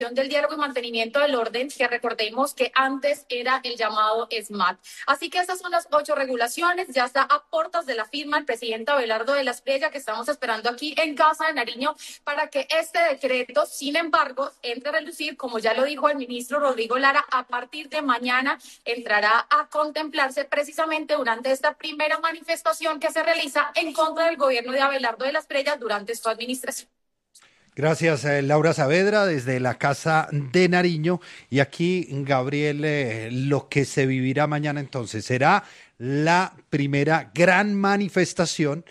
del diálogo y mantenimiento del orden, que recordemos que antes era el llamado SMAT. Así que estas son las 8 regulaciones, ya está a puertas de la firma el presidente Abelardo de la Espriella, que estamos esperando aquí en Casa de Nariño para que este decreto, sin embargo, entre a relucir, como ya lo dijo el ministro Rodrigo Lara, a partir de mañana entrará a contemplarse precisamente durante esta primera manifestación que se realiza en contra del gobierno de Abelardo de la Espriella durante su administración. Gracias, Laura Saavedra, desde la Casa de Nariño. Y aquí, Gabriel, lo que se vivirá mañana entonces será la primera gran manifestación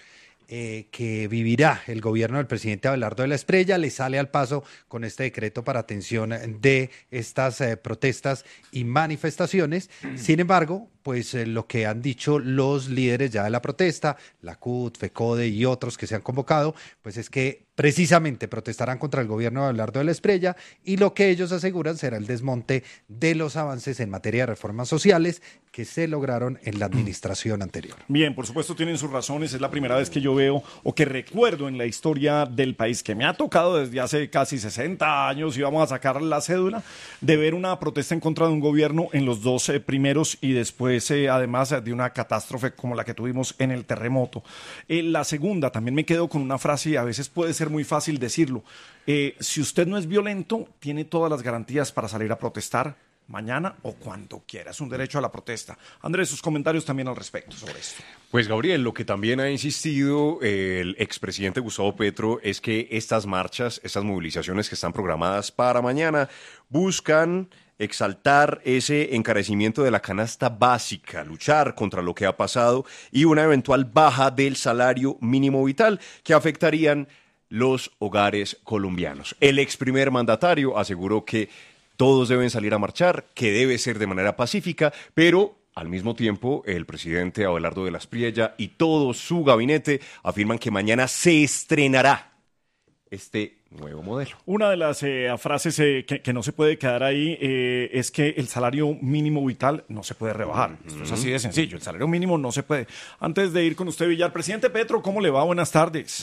que vivirá el gobierno del presidente Abelardo de la Espriella. Le sale al paso con este decreto para atención de estas protestas y manifestaciones. Sin embargo, pues lo que han dicho los líderes ya de la protesta, la CUT, FECODE y otros que se han convocado, pues es que precisamente protestarán contra el gobierno de Abelardo de la Espriella, y lo que ellos aseguran será el desmonte de los avances en materia de reformas sociales que se lograron en la administración anterior. Bien, por supuesto tienen sus razones. Es la primera vez que yo veo o que recuerdo en la historia del país, que me ha tocado desde hace casi 60 años, y vamos a sacar la cédula, de ver una protesta en contra de un gobierno en los dos primeros, y después además de una catástrofe como la que tuvimos en el terremoto. La segunda, también me quedo con una frase, y a veces puede ser muy fácil decirlo. Si usted no es violento, tiene todas las garantías para salir a protestar mañana o cuando quiera. Es un derecho a la protesta. Andrés, sus comentarios también al respecto sobre esto. Pues, Gabriel, lo que también ha insistido el expresidente Gustavo Petro es que estas marchas, estas movilizaciones que están programadas para mañana, buscan exaltar ese encarecimiento de la canasta básica, luchar contra lo que ha pasado y una eventual baja del salario mínimo vital que afectarían los hogares colombianos. El ex primer mandatario aseguró que todos deben salir a marchar, que debe ser de manera pacífica, pero al mismo tiempo el presidente Abelardo de la Espriella y todo su gabinete afirman que mañana se estrenará este nuevo modelo. Una de las frases que no se puede quedar ahí es que el salario mínimo vital no se puede rebajar. Esto es así de sencillo. El salario mínimo no se puede. Antes de ir con usted, Villar, presidente Petro, ¿cómo le va? Buenas tardes.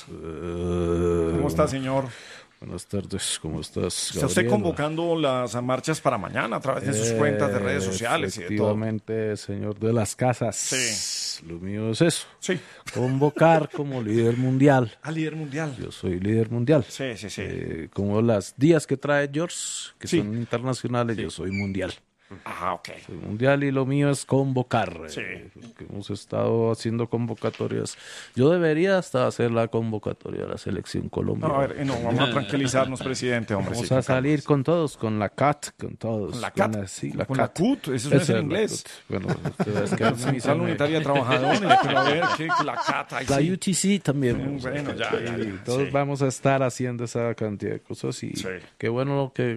¿Cómo está, señor? Buenas tardes, ¿cómo estás, Gabriel? Está usted convocando las marchas para mañana a través de sus cuentas de redes sociales y de todo. Efectivamente, señor de las casas. Sí. Lo mío es eso. Sí. Convocar como líder mundial. Líder mundial. Yo soy líder mundial. Sí. Como las días que trae George, que Sí. son internacionales, yo soy mundial. Ok. Soy mundial y lo mío es convocar. Sí. Porque hemos estado haciendo convocatorias. Yo debería hasta hacer la convocatoria de la selección Colombia. No, a ver, vamos a tranquilizarnos, presidente, hombre. Vamos sí, a con salir calma. con todos, con la CAT, con todos. ¿Con la CAT? Sí, la ¿Con CAT. la CUT? Eso no es en inglés. Bueno, ustedes que Central Unitaria de Trabajadores, pero a ver, ¿qué? La CAT, ahí la sí. UTC también. Bueno, ya. Y todos Sí. vamos a estar haciendo esa cantidad de cosas, y Sí. qué bueno lo que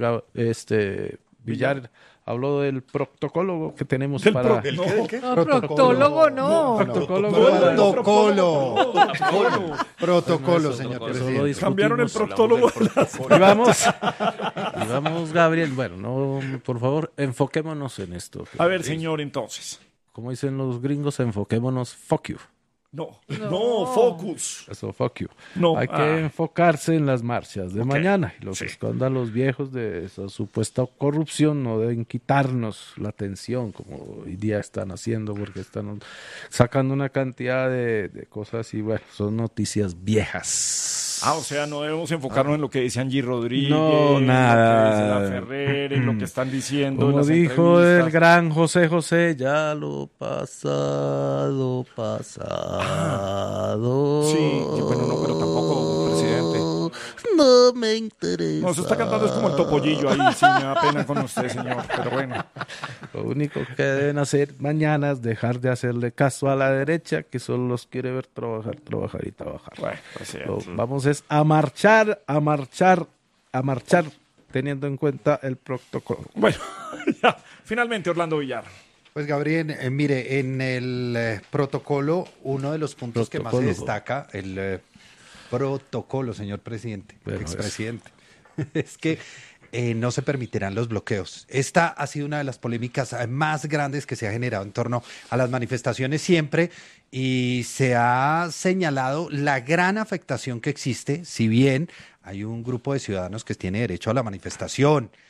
Villar habló del protocolo que tenemos Del para... ¿El No, qué? No, proctólogo no. Protocolo, señor Eso lo presidente. discutimos. Cambiaron el proctólogo. Y vamos, Gabriel, bueno, no, por favor, enfoquémonos en esto. A ver, señor, entonces. Como dicen los gringos, enfoquémonos, fuck you. No, focus. Eso, fuck you. No. Hay que enfocarse en las marchas de mañana. Y los Sí. escándalos viejos de esa supuesta corrupción no deben quitarnos la atención como hoy día están haciendo, porque están sacando una cantidad de cosas y bueno, son noticias viejas. O sea, no debemos enfocarnos en lo que dice Angie Rodríguez, No, nada. lo que dice la Ferrer, en lo que están diciendo en Como las dijo el entrevistas. gran José José, ya lo pasado. Sí, bueno, no, pero tampoco, presidente. No me interesa. No, eso está cantando es como el topollillo ahí, sí, me da pena con usted, señor, pero bueno. Lo único que deben hacer mañana es dejar de hacerle caso a la derecha, que solo los quiere ver trabajar y trabajar. Bueno, presidente. Vamos es a marchar, teniendo en cuenta el protocolo. Bueno, ya, finalmente, Orlando Villar. Pues Gabriel, mire, en el protocolo, uno de los puntos que más se destaca, el protocolo, señor presidente, Bueno, expresidente, es que no se permitirán los bloqueos. Esta ha sido una de las polémicas más grandes que se ha generado en torno a las manifestaciones siempre y se ha señalado la gran afectación que existe, si bien hay un grupo de ciudadanos que tiene derecho a la manifestación